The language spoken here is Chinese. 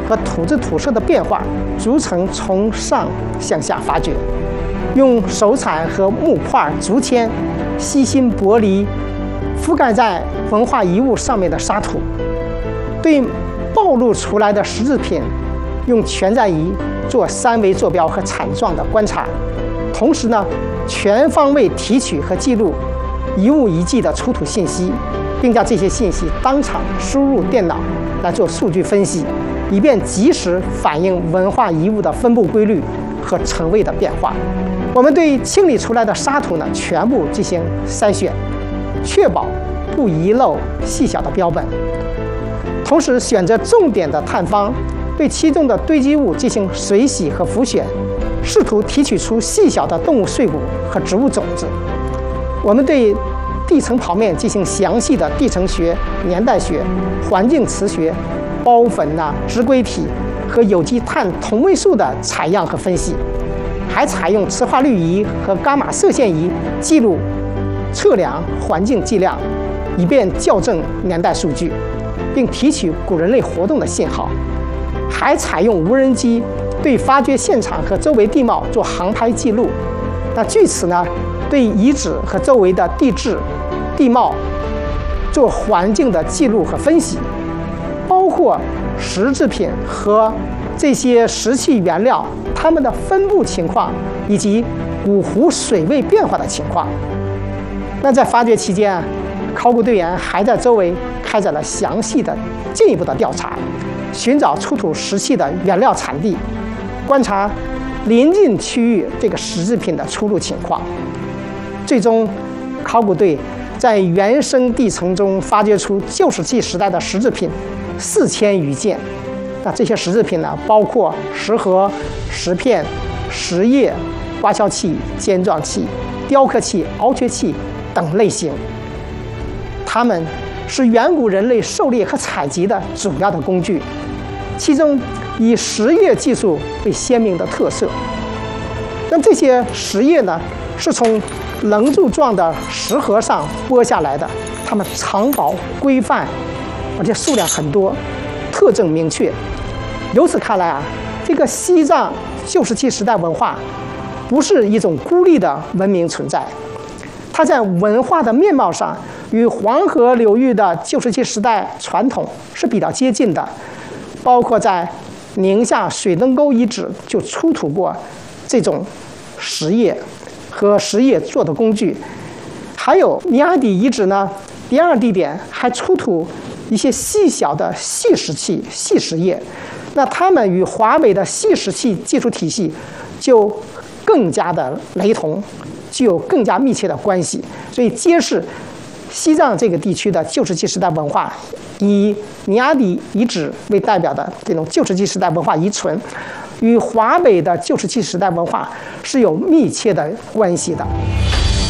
和土质土色的变化逐层从上向下发掘，用手铲和木块、竹签细心剥离覆盖在文化遗物上面的沙土，对暴露出来的石制品用全在仪做3维坐标和铲状的观察，同时呢，全方位提取和记录遗物遗迹的出土信息，并将这些信息当场输入电脑来做数据分析，以便及时反映文化遗物的分布规律和层位的变化。我们对清理出来的沙土呢，全部进行筛选，确保不遗漏细小的标本。同时选择重点的探方，对其中的堆积物进行水洗和浮选，试图提取出细小的动物碎骨和植物种子。我们对地层剖面进行详细的地层学、年代学、环境磁学、孢粉植硅体和有机碳同位素的采样和分析，还采用磁化滤仪和伽马射线仪记录、测量环境剂量，以便校正年代数据，并提取古人类活动的信号。还采用无人机对发掘现场和周围地貌做航拍记录。那据此呢，对遗址和周围的地质、地貌做环境的记录和分析，包括石制品和这些石器原料它们的分布情况，以及古湖水位变化的情况。那在发掘期间考古队员还在周围开展了详细的进一步的调查，寻找出土石器的原料产地，观察临近区域这个石制品的出入情况。最终，考古队在原生地层中发掘出旧石器时代的石制品4000余件。那这些石制品呢，包括石盒、石片、石叶、刮削器、尖状器、雕刻器、凹缺器等类型。它们是远古人类狩猎和采集的主要的工具，其中以石叶技术为鲜明的特色。那这些石叶呢，是从棱柱状的石盒上剥下来的，它们长薄规范，而且数量很多，特征明确。由此看来这个西藏旧石器时代文化不是一种孤立的文明存在，它在文化的面貌上与黄河流域的旧石器时代传统是比较接近的，包括在宁夏水灯沟遗址就出土过这种石叶和石叶做的工具，还有尼阿底遗址呢，第2地点还出土一些细小的细石器、细石叶，那它们与华北的细石器技术体系就更加的雷同，具有更加密切的关系，所以揭示西藏这个地区的旧石器时代文化，以尼阿底遗址为代表的这种旧石器时代文化遗存，与华北的旧石器时代文化是有密切的关系的。